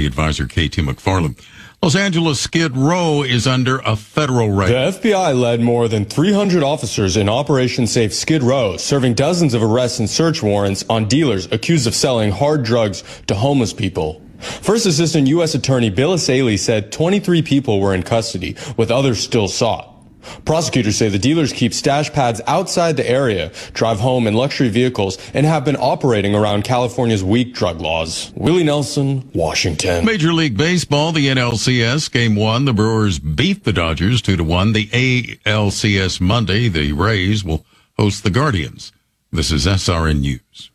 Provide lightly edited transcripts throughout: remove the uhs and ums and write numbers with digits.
Security Advisor KT McFarland. Los Angeles Skid Row is under a federal raid. The FBI led more than 300 officers in Operation Safe Skid Row, serving dozens of arrests and search warrants on dealers accused of selling hard drugs to homeless people. First Assistant U.S. Attorney Bill Asaley said 23 people were in custody, with others still sought. Prosecutors say the dealers keep stash pads outside the area, drive home in luxury vehicles, and have been operating around California's weak drug laws. Willie Nelson, Washington. Major League Baseball, the NLCS, Game 1, the Brewers beat the Dodgers 2-1. The ALCS Monday, the Rays will host the Guardians. This is SRN News.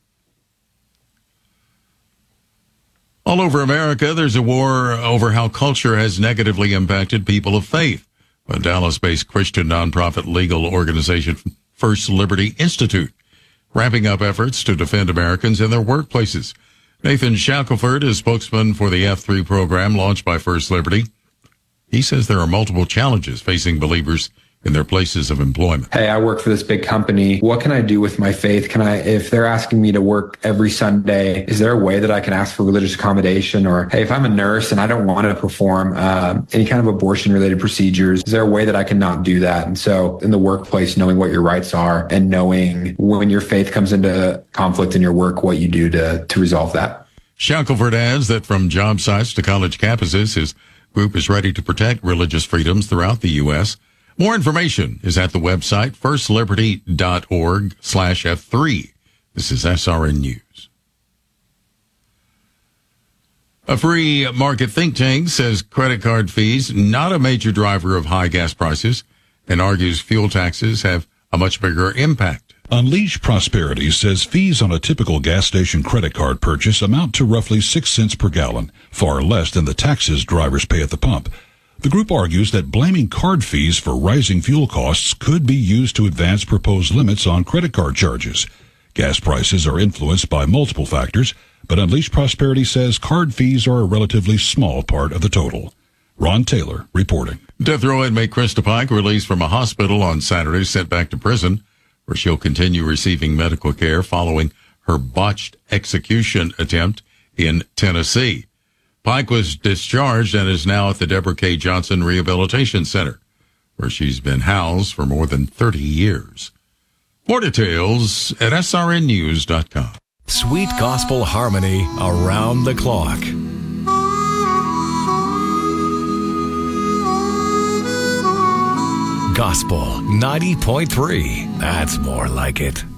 All over America, there's a war over how culture has negatively impacted people of faith. A Dallas-based Christian nonprofit legal organization, First Liberty Institute, ramping up efforts to defend Americans in their workplaces. Nathan Shackelford is spokesman for the F3 program launched by First Liberty. He says there are multiple challenges facing believers in their places of employment. Hey, I work for this big company. What can I do with my faith? If they're asking me to work every Sunday, is there a way that I can ask for religious accommodation? Or, hey, if I'm a nurse and I don't want to perform any kind of abortion-related procedures, is there a way that I can not do that? And so in the workplace, knowing what your rights are and knowing when your faith comes into conflict in your work, what you do to resolve that. Shackelford adds that from job sites to college campuses, his group is ready to protect religious freedoms throughout the U.S. More information is at the website firstliberty.org/F3. This is SRN News. A free market think tank says credit card fees not a major driver of high gas prices and argues fuel taxes have a much bigger impact. Unleash Prosperity says fees on a typical gas station credit card purchase amount to roughly 6 cents per gallon, far less than the taxes drivers pay at the pump. The group argues that blaming card fees for rising fuel costs could be used to advance proposed limits on credit card charges. Gas prices are influenced by multiple factors, but Unleash Prosperity says card fees are a relatively small part of the total. Ron Taylor reporting. Death row inmate Krista Pike, released from a hospital on Saturday, sent back to prison, where she'll continue receiving medical care following her botched execution attempt in Tennessee. Pike was discharged and is now at the Deborah K. Johnson Rehabilitation Center, where she's been housed for more than 30 years. More details at srnnews.com. Sweet gospel harmony around the clock. Gospel 90.3. That's more like it.